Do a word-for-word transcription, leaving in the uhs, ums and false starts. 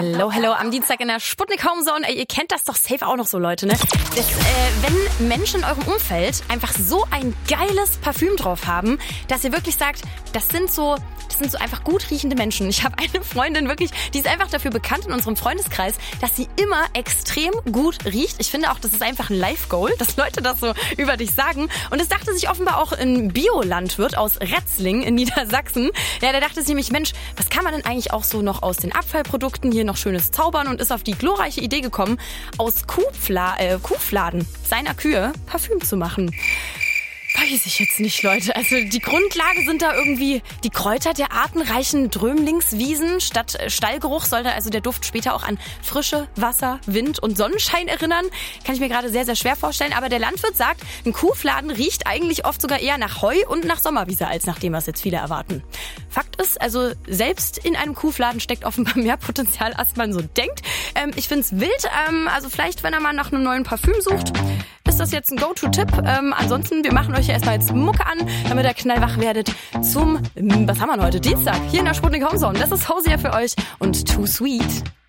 Hello, hello, am Dienstag in der Sputnik Homezone. Ey, ihr kennt das doch safe auch noch so, Leute, ne? Das, äh, wenn Menschen in eurem Umfeld einfach so ein geiles Parfüm drauf haben, dass ihr wirklich sagt, das sind so, das sind so einfach gut riechende Menschen. Ich habe eine Freundin wirklich, die ist einfach dafür bekannt in unserem Freundeskreis, dass sie immer extrem gut riecht. Ich finde auch, das ist einfach ein Life-Goal, dass Leute das so über dich sagen. Und es dachte sich offenbar auch ein Biolandwirt aus Retzling in Niedersachsen. Ja, der dachte sich nämlich, Mensch, was kann man denn eigentlich auch so noch aus den Abfallprodukten hier noch Schönes zaubern, und ist auf die glorreiche Idee gekommen, aus Kuhfla- äh, Kuhfladen seiner Kühe Parfüm zu machen. Weiß ich jetzt nicht, Leute. Also die Grundlage sind da irgendwie die Kräuter der artenreichen Drömlingswiesen. Statt Stallgeruch soll da also der Duft später auch an Frische, Wasser, Wind und Sonnenschein erinnern. Kann ich mir gerade sehr, sehr schwer vorstellen. Aber der Landwirt sagt, ein Kuhfladen riecht eigentlich oft sogar eher nach Heu und nach Sommerwiese, als nach dem, was jetzt viele erwarten. Fakt ist, also selbst in einem Kuhfladen steckt offenbar mehr Potenzial, als man so denkt. Ähm, ich find's wild. Ähm, also vielleicht, wenn er mal nach einem neuen Parfüm sucht, ist das jetzt ein Go-To-Tipp. Ähm, ansonsten, wir machen euch ja erstmal jetzt Mucke an, damit ihr knallwach werdet zum, was haben wir heute, Dienstag, hier in der Sputnik Homezone. Das ist Hosier für euch und Too Sweet.